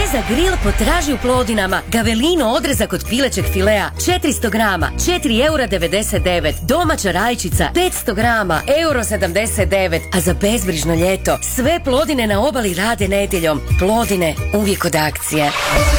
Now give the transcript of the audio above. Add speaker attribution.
Speaker 1: za grill potraži u Plodinama. Gavelino odrezak od pilećeg filea 400 grama, 4,99 €. Domaća rajčica 500 grama, 1,79 €. A za bezbrižno ljeto sve Plodine na obali rade nedjeljom. Plodine, uvijek od akcije.